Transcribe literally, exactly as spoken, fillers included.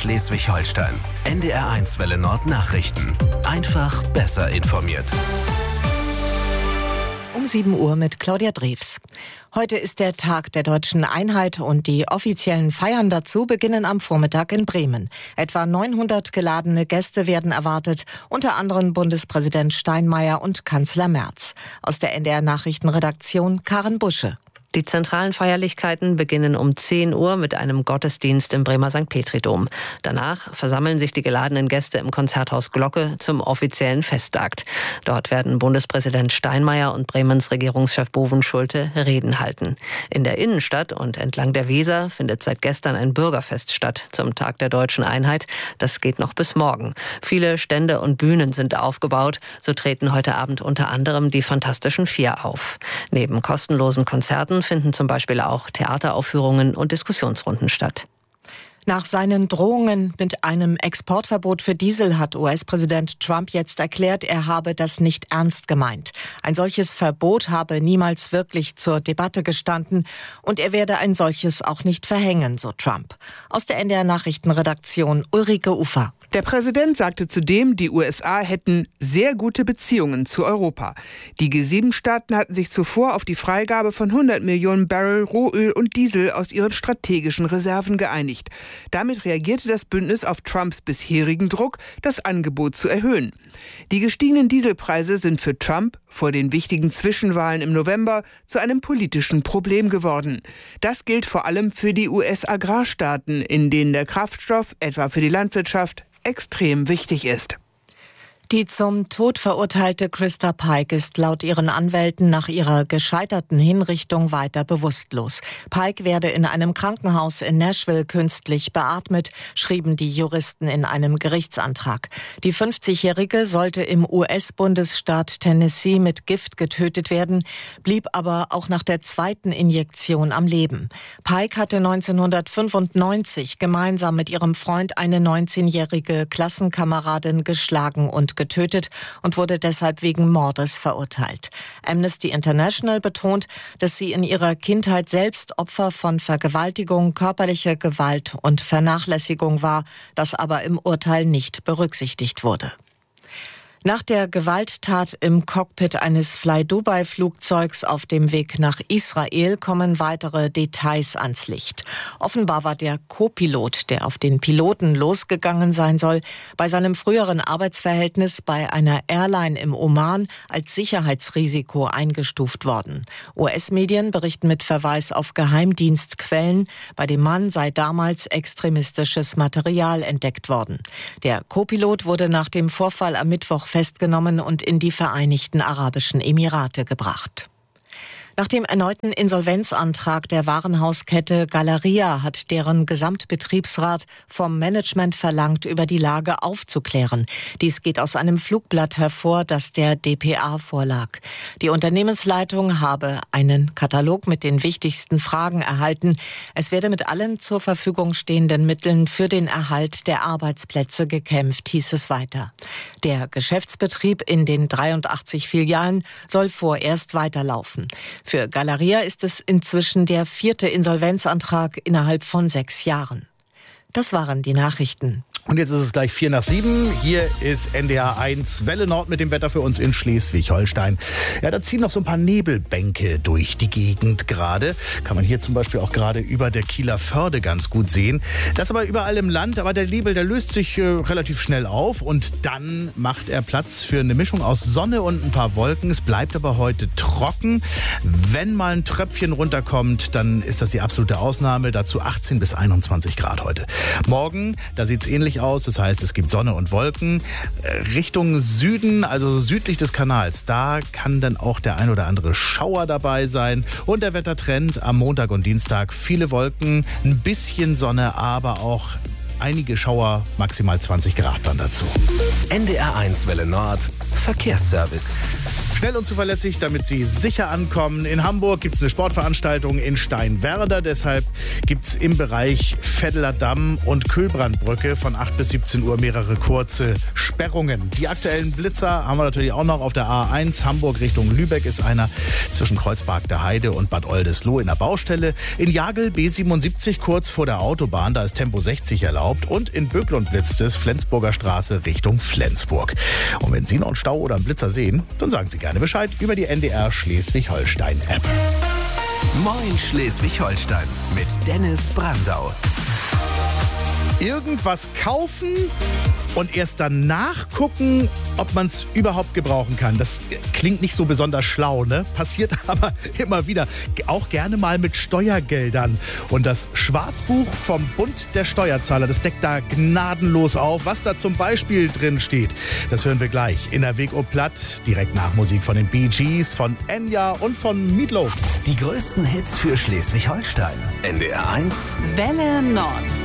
Schleswig-Holstein. N D R eins Welle Nord Nachrichten. Einfach besser informiert. Um sieben Uhr mit Claudia Drews. Heute ist der Tag der deutschen Einheit und die offiziellen Feiern dazu beginnen am Vormittag in Bremen. Etwa neunhundert geladene Gäste werden erwartet, unter anderem Bundespräsident Steinmeier und Kanzler Merz. Aus der N D R Nachrichtenredaktion Karen Busche. Die zentralen Feierlichkeiten beginnen um zehn Uhr mit einem Gottesdienst im Bremer Sankt Petri-Dom. Danach versammeln sich die geladenen Gäste im Konzerthaus Glocke zum offiziellen Festakt. Dort werden Bundespräsident Steinmeier und Bremens Regierungschef Bovenschulte Reden halten. In der Innenstadt und entlang der Weser findet seit gestern ein Bürgerfest statt zum Tag der deutschen Einheit. Das geht noch bis morgen. Viele Stände und Bühnen sind aufgebaut. So treten heute Abend unter anderem die Fantastischen Vier auf. Neben kostenlosen Konzerten finden zum Beispiel auch Theateraufführungen und Diskussionsrunden statt. Nach seinen Drohungen mit einem Exportverbot für Diesel hat U S-Präsident Trump jetzt erklärt, er habe das nicht ernst gemeint. Ein solches Verbot habe niemals wirklich zur Debatte gestanden und er werde ein solches auch nicht verhängen, so Trump. Aus der N D R Nachrichtenredaktion Ulrike Ufer. Der Präsident sagte zudem, die U S A hätten sehr gute Beziehungen zu Europa. Die G sieben Staaten hatten sich zuvor auf die Freigabe von hundert Millionen Barrel Rohöl und Diesel aus ihren strategischen Reserven geeinigt. Damit reagierte das Bündnis auf Trumps bisherigen Druck, das Angebot zu erhöhen. Die gestiegenen Dieselpreise sind für Trump vor den wichtigen Zwischenwahlen im November zu einem politischen Problem geworden. Das gilt vor allem für die U S-Agrarstaaten, in denen der Kraftstoff, etwa für die Landwirtschaft, extrem wichtig ist. Die zum Tod verurteilte Krista Pike ist laut ihren Anwälten nach ihrer gescheiterten Hinrichtung weiter bewusstlos. Pike werde in einem Krankenhaus in Nashville künstlich beatmet, schrieben die Juristen in einem Gerichtsantrag. Die fünfzigjährige sollte im U S-Bundesstaat Tennessee mit Gift getötet werden, blieb aber auch nach der zweiten Injektion am Leben. Pike hatte neunzehnhundertfünfundneunzig gemeinsam mit ihrem Freund eine neunzehnjährige Klassenkameradin geschlagen und getötet und wurde deshalb wegen Mordes verurteilt. Amnesty International betont, dass sie in ihrer Kindheit selbst Opfer von Vergewaltigung, körperlicher Gewalt und Vernachlässigung war, das aber im Urteil nicht berücksichtigt wurde. Nach der Gewalttat im Cockpit eines Fly-Dubai-Flugzeugs auf dem Weg nach Israel kommen weitere Details ans Licht. Offenbar war der Co-Pilot, der auf den Piloten losgegangen sein soll, bei seinem früheren Arbeitsverhältnis bei einer Airline im Oman als Sicherheitsrisiko eingestuft worden. U S-Medien berichten mit Verweis auf Geheimdienstquellen, bei dem Mann sei damals extremistisches Material entdeckt worden. Der Co-Pilot wurde nach dem Vorfall am Mittwoch festgenommen und in die Vereinigten Arabischen Emirate gebracht. Nach dem erneuten Insolvenzantrag der Warenhauskette Galeria hat deren Gesamtbetriebsrat vom Management verlangt, über die Lage aufzuklären. Dies geht aus einem Flugblatt hervor, das der D P A vorlag. Die Unternehmensleitung habe einen Katalog mit den wichtigsten Fragen erhalten. Es werde mit allen zur Verfügung stehenden Mitteln für den Erhalt der Arbeitsplätze gekämpft, hieß es weiter. Der Geschäftsbetrieb in den dreiundachtzig Filialen soll vorerst weiterlaufen. Für Galeria ist es inzwischen der vierte Insolvenzantrag innerhalb von sechs Jahren. Das waren die Nachrichten. Und jetzt ist es gleich vier nach sieben. Hier ist N D R eins Welle Nord mit dem Wetter für uns in Schleswig-Holstein. Ja, da ziehen noch so ein paar Nebelbänke durch die Gegend gerade. Kann man hier zum Beispiel auch gerade über der Kieler Förde ganz gut sehen. Das aber überall im Land. Aber der Nebel, der löst sich äh, relativ schnell auf. Und dann macht er Platz für eine Mischung aus Sonne und ein paar Wolken. Es bleibt aber heute trocken. Wenn mal ein Tröpfchen runterkommt, dann ist das die absolute Ausnahme. Dazu achtzehn bis einundzwanzig Grad heute. Morgen, da sieht es ähnlich aus. Das heißt, es gibt Sonne und Wolken. Richtung Süden, also südlich des Kanals, da kann dann auch der ein oder andere Schauer dabei sein. Und der Wettertrend am Montag und Dienstag, viele Wolken, ein bisschen Sonne, aber auch einige Schauer, maximal zwanzig Grad dann dazu. N D R eins Welle Nord, Verkehrsservice. Schnell und zuverlässig, damit Sie sicher ankommen. In Hamburg gibt es eine Sportveranstaltung in Steinwerder. Deshalb gibt es im Bereich Veddeler Damm und Kühlbrandbrücke von acht bis siebzehn Uhr mehrere kurze Sperrungen. Die aktuellen Blitzer haben wir natürlich auch noch auf der A eins. Hamburg Richtung Lübeck ist einer zwischen Kreuzberg der Heide und Bad Oldesloe in der Baustelle. In Jagel B siebenundsiebzig kurz vor der Autobahn, da ist Tempo sechzig erlaubt. Und in Böglund blitzt es Flensburger Straße Richtung Flensburg. Und wenn Sie noch einen Stau oder einen Blitzer sehen, dann sagen Sie gerne Bescheid über die N D R Schleswig-Holstein-App. Moin Schleswig-Holstein mit Dennis Brandau. Irgendwas kaufen und erst danach gucken, ob man es überhaupt gebrauchen kann. Das klingt nicht so besonders schlau, ne? Passiert aber immer wieder. Auch gerne mal mit Steuergeldern. Und das Schwarzbuch vom Bund der Steuerzahler, das deckt da gnadenlos auf. Was da zum Beispiel drin steht, das hören wir gleich in der Weg o Platt. Direkt nach Musik von den Bee Gees, von Enya und von Meatloaf. Die größten Hits für Schleswig-Holstein. N D R eins Welle Nord.